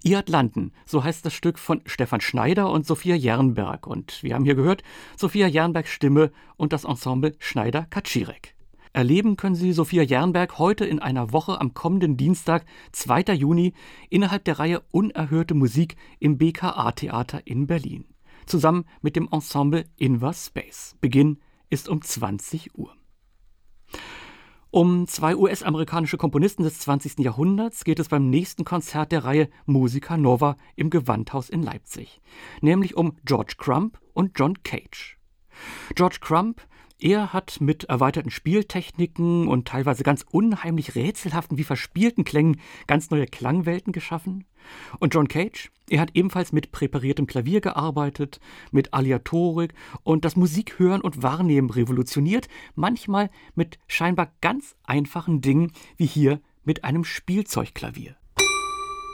Ihr Atlanten, so heißt das Stück von Stefan Schneider und Sophia Jernberg. Und wir haben hier gehört, Sophia Jernbergs Stimme und das Ensemble Schneider-Kaczirek. Erleben können Sie Sophia Jernberg heute in einer Woche am kommenden Dienstag, 2. Juni, innerhalb der Reihe Unerhörte Musik im BKA-Theater in Berlin. Zusammen mit dem Ensemble Inver Space. Beginn ist um 20 Uhr. Um zwei US-amerikanische Komponisten des 20. Jahrhunderts geht es beim nächsten Konzert der Reihe Musica Nova im Gewandhaus in Leipzig. Nämlich um George Crumb und John Cage. George Crumb, er hat mit erweiterten Spieltechniken und teilweise ganz unheimlich rätselhaften wie verspielten Klängen ganz neue Klangwelten geschaffen. Und John Cage, er hat ebenfalls mit präpariertem Klavier gearbeitet, mit Aleatorik und das Musikhören und Wahrnehmen revolutioniert, manchmal mit scheinbar ganz einfachen Dingen wie hier mit einem Spielzeugklavier.